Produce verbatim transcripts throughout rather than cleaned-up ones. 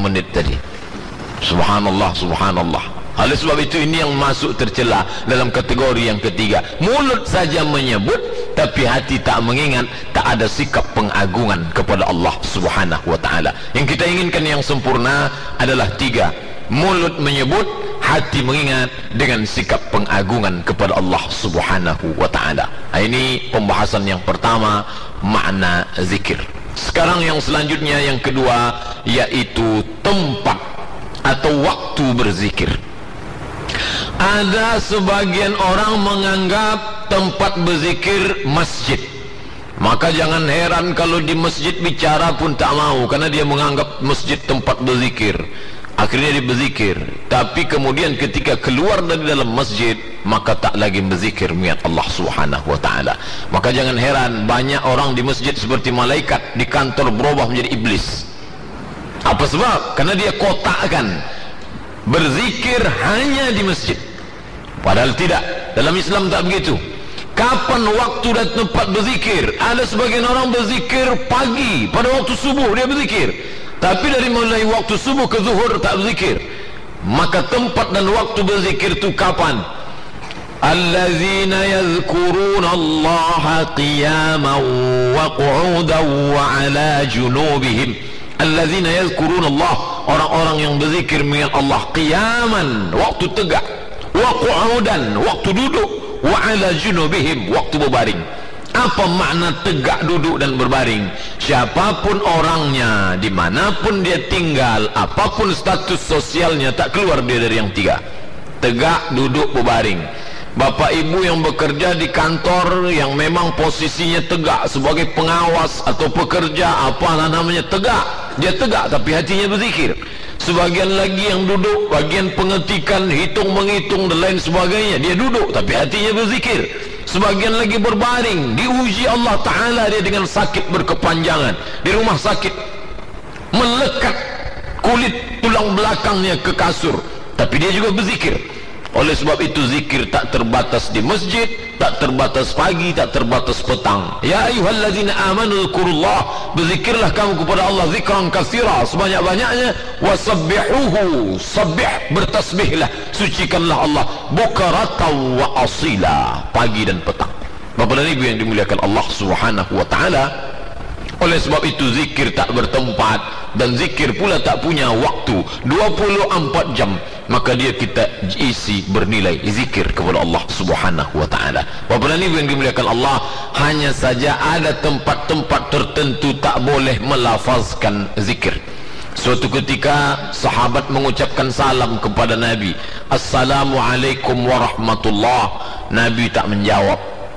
menit tadi. Subhanallah, subhanallah. Oleh sebab itu ini yang masuk tercela dalam kategori yang ketiga. Mulut saja menyebut tapi hati tak mengingat, tak ada sikap pengagungan kepada Allah Subhanahu wa taala. Yang kita inginkan yang sempurna adalah tiga. Mulut menyebut, hati mengingat, dengan sikap pengagungan kepada Allah Subhanahu wa taala. Ini pembahasan yang pertama, makna zikir. Sekarang yang selanjutnya, yang kedua, yaitu tempat atau waktu berzikir. Ada sebagian orang menganggap tempat berzikir masjid. Maka jangan heran kalau di masjid bicara pun tak mau, karena dia menganggap masjid tempat berzikir. Akhirnya dia berzikir, tapi kemudian ketika keluar dari dalam masjid, maka tak lagi berzikir mengingat Allah Subhanahu wa taala. Maka jangan heran banyak orang di masjid seperti malaikat, di kantor berubah menjadi iblis. Apa sebab? Karena dia kotakkan berzikir hanya di masjid. Padahal tidak, dalam Islam tak begitu. Kapan waktu dan tempat berzikir? Ada sebagian orang berzikir pagi, pada waktu subuh dia berzikir, tapi dari mulai waktu subuh ke zuhur tak berzikir. Maka tempat dan waktu berzikir itu kapan? Allazina yazkuruna Allah qiyaman wa qu'udan wa ala junubihim. Allazina yazkuruna Allah, orang-orang yang berzikir mengingat Allah qiyaman, waktu tegak, wa qu'udan, waktu duduk, wa ala junubihim, waktu berbaring. Apa makna tegak, duduk dan berbaring? Siapapun orangnya, dimanapun dia tinggal, apapun status sosialnya, tak keluar dia dari yang tiga: tegak, duduk, berbaring. Bapak ibu yang bekerja di kantor yang memang posisinya tegak sebagai pengawas atau pekerja, apa namanya, tegak, dia tegak tapi hatinya berzikir. Sebagian lagi yang duduk, bagian pengetikan, hitung menghitung dan lain sebagainya, dia duduk tapi hatinya berzikir. Sebagian lagi berbaring, diuji Allah Ta'ala dia dengan sakit berkepanjangan, di rumah sakit, melekat kulit tulang belakangnya ke kasur, tapi dia juga berzikir. Oleh sebab itu zikir tak terbatas di masjid, tak terbatas pagi, tak terbatas petang. Ya ayyuhallazina amanu dzkurullah, berzikirlah kamu kepada Allah zikran katsira, sebanyak-banyaknya. Wasabbihuhu, sabbih, bertasbihlah, sucikanlah Allah bukratan wa asila, pagi dan petang. Bapak dan Ibu yang dimuliakan Allah Subhanahu wa taala, oleh sebab itu zikir tak bertempat dan zikir pula tak punya waktu dua puluh empat jam. Maka dia kita isi bernilai zikir kepada Allah Subhanahu wa taala. Bapak dan Ibu yang dimuliakan Allah, hanya saja ada tempat-tempat tertentu tak boleh melafazkan zikir. Suatu ketika sahabat mengucapkan salam kepada Nabi, Assalamualaikum warahmatullah. Nabi tak menjawab,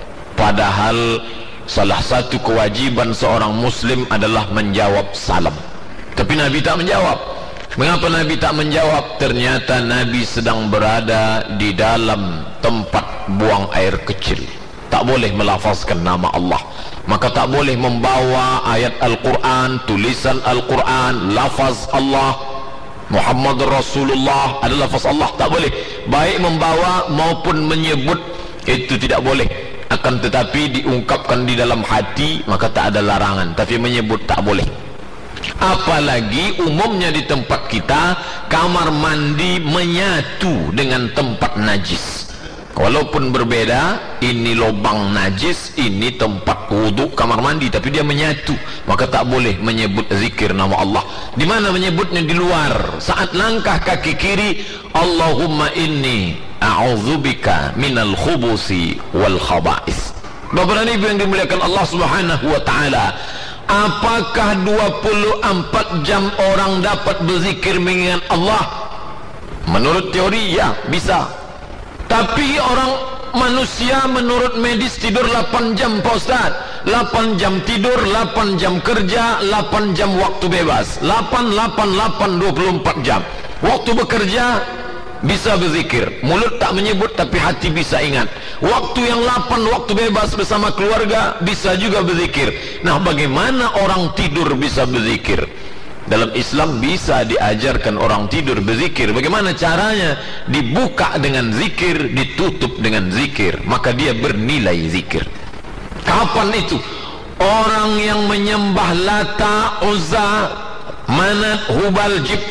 padahal salah satu kewajiban seorang muslim adalah menjawab salam. Tapi Nabi tak menjawab. Mengapa Nabi tak menjawab? Ternyata Nabi sedang berada di dalam tempat buang air kecil, tak boleh melafazkan nama Allah. Maka tak boleh membawa ayat Al-Quran, tulisan Al-Quran, lafaz Allah, Muhammad Rasulullah, ada lafaz Allah, tak boleh. Baik membawa maupun menyebut, itu tidak boleh. Akan tetapi diungkapkan di dalam hati, maka tak ada larangan. Tapi menyebut tak boleh. Apalagi umumnya di tempat kita, kamar mandi menyatu dengan tempat najis. Walaupun berbeda, ini lubang najis, ini tempat wudhu, kamar mandi, tapi dia menyatu. Maka tak boleh menyebut zikir nama Allah. Di mana menyebutnya? Di luar. Saat langkah kaki kiri, Allahumma inni a'udzubika minal khubusi wal khaba'is. Bapak dan Ibu yang dimuliakan Allah Subhanahu wa taala, apakah dua puluh empat jam orang dapat berzikir mengingat Allah? Menurut teori ya, bisa. Tapi orang manusia menurut medis tidur delapan jam, Pak Ustaz. delapan jam tidur, delapan jam kerja, delapan jam waktu bebas. delapan, delapan, delapan, dua puluh empat jam. Waktu bekerja bisa berzikir, mulut tak menyebut tapi hati bisa ingat. Waktu yang delapan, waktu bebas bersama keluarga, bisa juga berzikir. Nah, bagaimana orang tidur bisa berzikir? Dalam Islam bisa diajarkan orang tidur berzikir. Bagaimana caranya? Dibuka dengan zikir, ditutup dengan zikir, maka dia bernilai zikir. Kapan itu? Orang yang menyembah Lata, Uzza, Manat, Hubal, Jibt